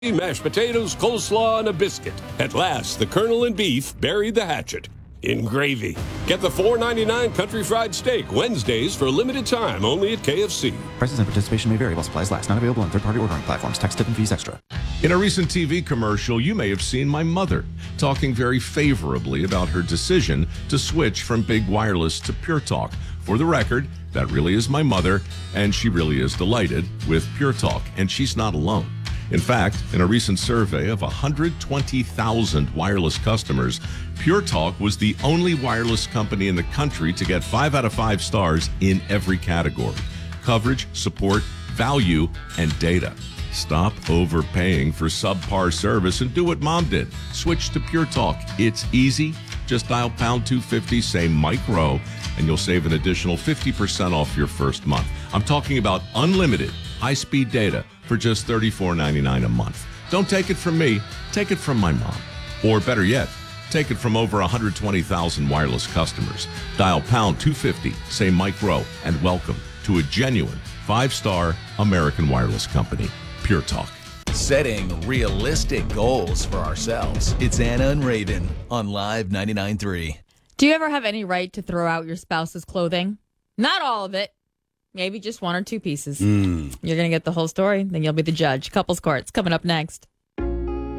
mashed potatoes, coleslaw, and a biscuit. At last, the Colonel and beef buried the hatchet in gravy. Get the $4.99 country fried steak Wednesdays for a limited time only at KFC. Prices and participation may vary while supplies last. Not available on third-party ordering platforms. Tax, tip, and fees extra. In a recent TV commercial, you may have seen my mother talking very favorably about her decision to switch from Big Wireless to Pure Talk. For the record, that really is my mother, and she really is delighted with Pure Talk, and she's not alone. In fact, in a recent survey of 120,000 wireless customers, Pure Talk was the only wireless company in the country to get 5 out of 5 stars in every category: coverage, support, value, and data. Stop overpaying for subpar service and do what Mom did. Switch to Pure Talk. It's easy. Just dial pound 250, say Mike Rowe, and you'll save an additional 50% off your first month. I'm talking about unlimited high-speed data for just $34.99 a month. Don't take it from me. Take it from my mom. Or better yet, take it from over 120,000 wireless customers. Dial pound 250, say Mike Rowe, and welcome to a genuine 5-star American wireless company, Pure Talk. Setting realistic goals for ourselves. It's Anna and Raven on Live 99.3. Do you ever have any right to throw out your spouse's clothing? Not all of it. Maybe just one or two pieces. You're going to get the whole story, then you'll be the judge. Couples Court's coming up next.